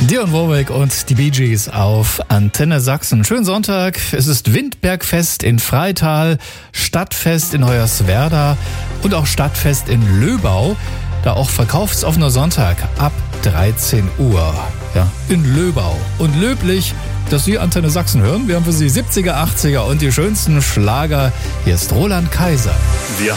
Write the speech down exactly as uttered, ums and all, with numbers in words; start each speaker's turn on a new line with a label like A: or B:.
A: Dionne Warwick und die Bee Gees auf Antenne Sachsen. Schönen Sonntag. Es ist Windbergfest in Freital, Stadtfest in Hoyerswerda und auch Stadtfest in Löbau. Da auch verkaufsoffener Sonntag ab dreizehn Uhr. Ja, in Löbau. Und löblich, dass Sie Antenne Sachsen hören. Wir haben für Sie siebziger, achtziger und die schönsten Schlager. Hier ist Roland Kaiser.